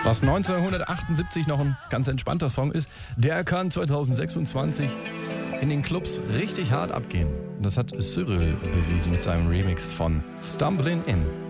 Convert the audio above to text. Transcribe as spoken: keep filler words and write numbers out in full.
Was neunzehnhundertachtundsiebzig noch ein ganz entspannter Song ist, der kann zweitausendsechsundzwanzig in den Clubs richtig hart abgehen. Das hat Cyril bewiesen mit seinem Remix von Stumbling In.